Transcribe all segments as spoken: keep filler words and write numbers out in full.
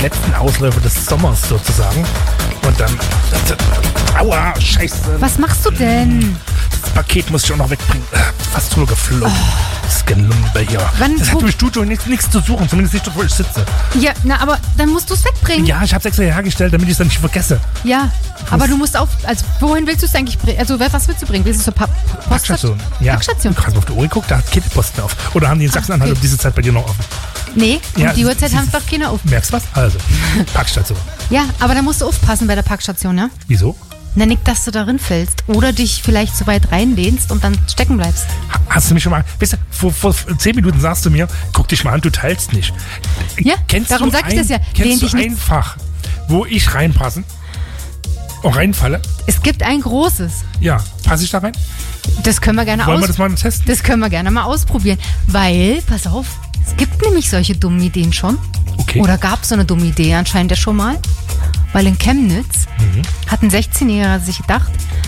letzten Ausläufer des Sommers sozusagen. Und dann, aua, scheiße. Was machst du denn? Das Paket muss ich auch noch wegbringen. Fast drüber geflogen. Oh. Das Gelumpe hier. Wann, das hat wo, im Studio nichts, nichts zu suchen, zumindest nicht dort, wo ich sitze. Ja, na, aber dann musst du es wegbringen. Ja, ich habe es extra hergestellt, damit ich es dann nicht vergesse. Ja, aber du musst auf, also wohin willst du es eigentlich bringen? Also was willst du bringen? Willst du zur pa- Packstation? Ja. Packstation? Du hast mal auf die Uhr geguckt, da hat keine Post mehr auf. Oder haben die in Sachsen-Anhalt okay. um diese Zeit bei dir noch offen? Nee, um ja, die Uhrzeit sie, haben es doch keiner auf. Merkst du was? Also, Packstation. Ja, aber da musst du aufpassen bei der Packstation, ja? Wieso? Na, nicht, dass du darin fällst oder dich vielleicht so weit reinlehnst und dann stecken bleibst. Hast du mich schon mal, weißt du, vor, vor zehn Minuten sagst du mir, guck dich mal an, du teilst nicht. Ja, kennst darum du sag ich ein, das ja. Kennst Lehn du dich nicht. ein Fach, wo ich reinpassen und reinfalle? Es gibt ein großes. Ja, passe ich da rein? Das können wir gerne Wollen aus- wir das mal testen? Das können wir gerne mal ausprobieren. Weil, pass auf, es gibt nämlich solche dummen Ideen schon. Okay. Oder gab es so eine dumme Idee anscheinend ja schon mal. Weil in Chemnitz Mhm. hat ein sechzehnjähriger sich gedacht,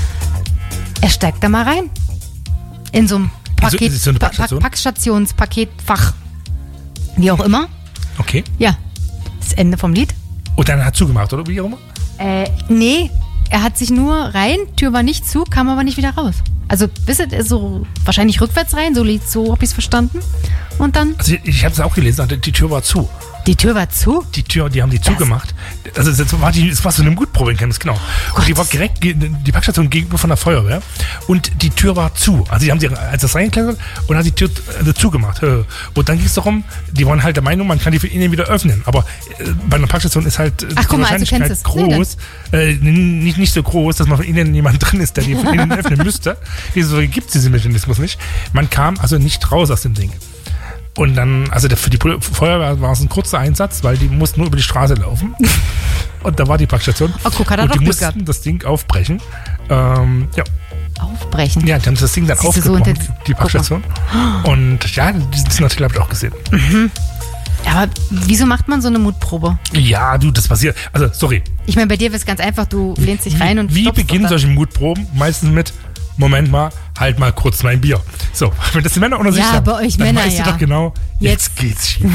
er steigt da mal rein. In so einem Also, Paket, ist das so eine Pa- Packstation? Pa- Packstationspaketfach. Wie auch immer. Okay. Ja, das Ende vom Lied. Und dann hat er zugemacht, oder wie auch immer? Äh, nee, er hat sich nur rein, Tür war nicht zu, kam aber nicht wieder raus. Also, wisst ihr, so wahrscheinlich rückwärts rein, so, so habe ich es verstanden. Und dann, Also ich, ich habe es auch gelesen, die Tür war zu. die Tür war zu. Die Tür, die haben die zugemacht. Also es war, die, es war so eine Mutprobe in Chemnitz, genau. Und die war direkt, ge- die Packstation gegenüber von der Feuerwehr. Und die Tür war zu. Also die haben sie als das reingeklettert und haben die Tür äh, zugemacht. Und dann ging es darum, die waren halt der Meinung, man kann die von innen wieder öffnen. Aber äh, bei einer Packstation ist halt äh, Ach, die guck mal, also Wahrscheinlichkeit kennst du es. groß, äh, nicht, nicht so groß, dass man von innen jemand drin ist, der die von innen öffnen müsste. Wieso gibt es diesen Mechanismus nicht? Man kam also nicht raus aus dem Ding. Und dann, also der, für die Pol- Feuerwehr war es ein kurzer Einsatz, weil die mussten nur über die Straße laufen. Und da war die Packstation. Oh, guck, hat er und doch die Glück mussten gehabt. das Ding aufbrechen. Ähm, ja. Aufbrechen. ja, die haben das Ding dann Siehst du, so aufgebrochen, intensiv- die Packstation. Und ja, das natürlich habe ich auch gesehen. Aber wieso macht man so eine Mutprobe? Ja, du, das passiert. Also, sorry. Ich meine, bei dir ist es ganz einfach, du lehnst dich rein und Wie stoppst beginnen und dann- solche Mutproben? Meistens mit, Moment mal, halt mal kurz mein Bier. So, wenn das die Männer unter sich Ja, haben, bei euch dann Männer, weißt ja. du doch genau, jetzt, Jetzt. geht's schief.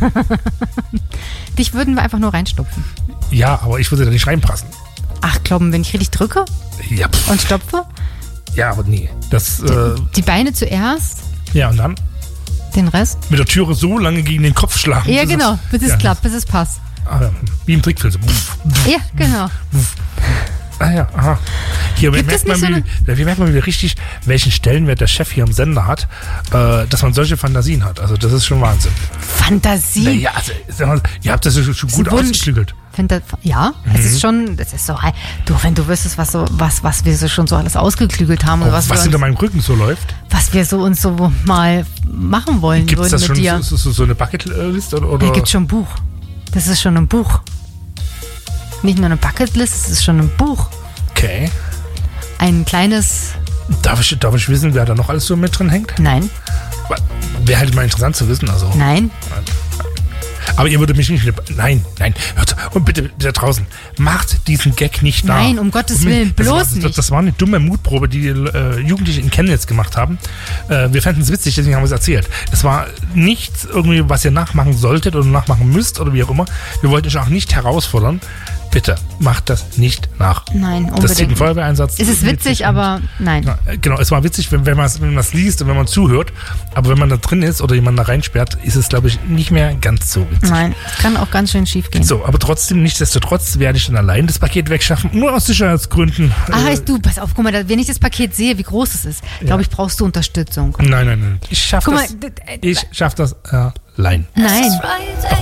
Dich würden wir einfach nur reinstopfen. Ja, aber ich würde da nicht reinpassen. Ach, glauben, wenn ich richtig drücke Ja, pff, und stopfe, ja, aber nee. Das, äh, die Beine zuerst, ja, und dann den Rest. mit der Türe so lange gegen den Kopf schlagen. Ja, bis genau, bis es ja, klappt, bis es passt. Ah, ja, wie im Trickfilm. So. Ja, genau. Ah ja, aha. Hier Gibt merkt es man, nicht wie, wie merkt man wieder richtig, welchen Stellenwert der Chef hier im Sender hat, äh, dass man solche Fantasien hat. Also das ist schon Wahnsinn. Fantasie. Naja, also, sag mal, ihr habt das schon gut Wunsch. ausgeklügelt. Fanta- ja, Mhm. es ist schon, das ist so, du, wenn du wüsstest, was, so, was, was wir so schon so alles ausgeklügelt haben und Oh, was, was wir hinter uns, meinem Rücken so läuft. was wir so uns so mal machen wollen Gibt es würden das mit schon dir. so, so, so eine Bucketlist? Oder, oder? Da gibt schon ein Buch. Das ist schon ein Buch. Nicht nur eine Bucketlist, es ist schon ein Buch. Okay. Ein kleines, Darf ich, darf ich wissen, wer da noch alles so mit drin hängt? nein, Wäre halt mal interessant zu wissen. Also. nein, Aber ihr würdet mich nicht. Nein, nein. Hört, und bitte da draußen, macht diesen Gag nicht nach. Nein, um Gottes Willen, das bloß war, das, nicht. Das war eine dumme Mutprobe, die äh, Jugendliche in Chemnitz gemacht haben. Äh, wir fanden es witzig, deswegen haben wir es erzählt. Es war nichts irgendwie, was ihr nachmachen solltet oder nachmachen müsst oder wie auch immer. Wir wollten euch auch nicht herausfordern. Bitte, macht das nicht nach. nein, Das ist ein unbedingt. Feuerwehreinsatz. Es ist witzig, und- aber nein. Ja, genau, es war witzig, wenn, wenn man es wenn man's liest und wenn man zuhört. Aber wenn man da drin ist oder jemanden da reinsperrt, ist es, glaube ich, nicht mehr ganz so witzig. Nein, es kann auch ganz schön schief gehen. So, aber trotzdem, nichtsdestotrotz werde ich dann allein das Paket wegschaffen, nur aus Sicherheitsgründen. Ach, Äh, heißt du, pass auf, guck mal, da- wenn ich das Paket sehe, wie groß es ist, glaube ich, brauchst du Unterstützung. Nein, nein, nein. Ich schaffe Guck das. mal, d- d- Ich schaffe das äh, allein. Nein. Right.